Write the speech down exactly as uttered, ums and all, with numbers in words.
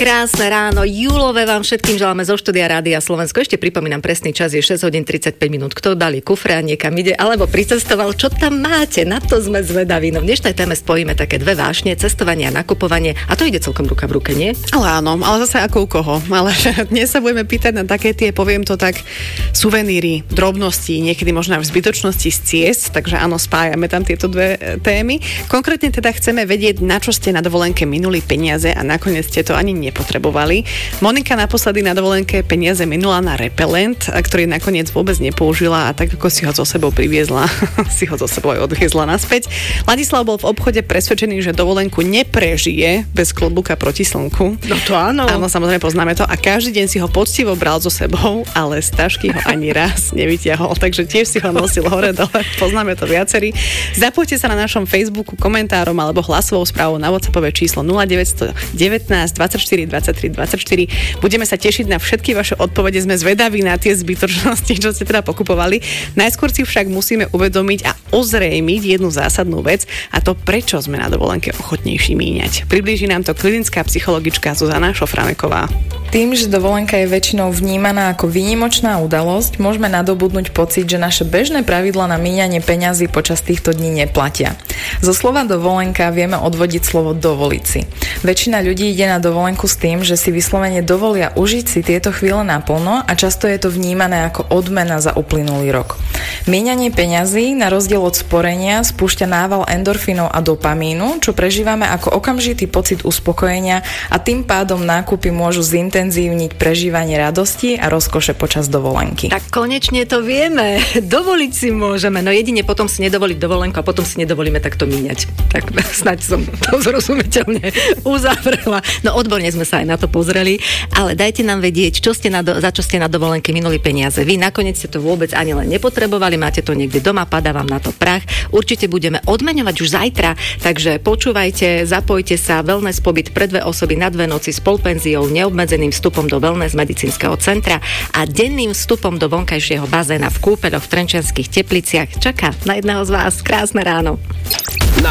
Krásne ráno, júlové vám všetkým želáme zo štúdia Rádia Slovensko. Ešte pripomínam, presný čas je šesť hodín tridsaťpäť minút. Kto dali kufre a niekam ide, alebo pricestoval, čo tam máte? Na to sme zvedaví. No v dnešnej téme spojíme také dve vášne, cestovanie a nakupovanie. A to ide celkom ruka v ruke, nie? Ale áno, ale zase ako u koho. Ale dnes sa budeme pýtať na také tie, poviem to tak, suveníry, drobnosti, niekedy možno aj v zbytočnosti z ciest, takže áno, spájame tam tieto dve témy. Konkrétne teda chceme vedieť, na čo ste na dovolenke minuli peniaze a nakoniec ste to ani nepotrebovali. Monika naposledy na dovolenke peniaze minula na repelent, ktorý nakoniec vôbec nepoužila a tak ako si ho so sebou priviezla, si ho so sebou aj odviezla naspäť. Ladislav bol v obchode presvedčený, že dovolenku neprežije bez klobúka proti slnku. No to áno. Áno, samozrejme poznáme to a každý deň si ho poctivo bral so sebou, ale z tašky ho ani raz nevytiahol, takže tiež si ho nosil hore dole. Poznáme to viacerí. Zapojte sa na našom Facebooku komentárom alebo hlasovou správou na WhatsAppové číslo nula deväť jedna deväť dvadsaťštyri dvadsaťtri dvadsaťštyri. Budeme sa tešiť na všetky vaše odpovede. Sme zvedaví na tie zbytočnosti, čo ste teda pokupovali. Najskôr si však musíme uvedomiť a ozrejmiť jednu zásadnú vec a to, prečo sme na dovolenke ochotnejší míňať. Priblíži nám to klinická psychologička Zuzana Šofraneková. Tým, že dovolenka je väčšinou vnímaná ako výnimočná udalosť, môžeme nadobudnúť pocit, že naše bežné pravidlá na míňanie peňazí počas týchto dní neplatia. Zo slova dovolenka vieme odvodiť slovo dovoliť si. Väčšina ľudí ide na dovolenku s tým, že si vyslovene dovolia užiť si tieto chvíle naplno a často je to vnímané ako odmena za uplynulý rok. Míňanie peňazí, na rozdiel od sporenia, spúšťa nával endorfínov a dopamínu, čo prežívame ako okamžitý pocit uspokojenia a tým pádom nákupy môžu zintenzívniť prežívanie radosti a rozkoše počas dovolenky. Tak konečne to vieme. Dovoliť si môžeme, no jedine potom si nedovoliť dovolenku a potom si nedovolíme takto míňať. Tak snáď som to zrozumiteľne uzavrela. No odborne sme sa aj na to pozreli, ale dajte nám vedieť, čo ste na do, za čo ste na dovolenke minuli peniaze. Vy nakoniec ste to vôbec ani len nepotrebovali, máte to niekde doma, padá vám na to prach. Určite budeme odmeňovať už zajtra, takže počúvajte, zapojte sa. Wellness pobyt pre dve osoby na dve noci s polpenziou, neobmedzeným vstupom do Wellness medicínskeho centra a denným vstupom do vonkajšieho bazéna v kúpeľoch v Trenčianskych Tepliciach čaká na jedného z vás. Krásne ráno.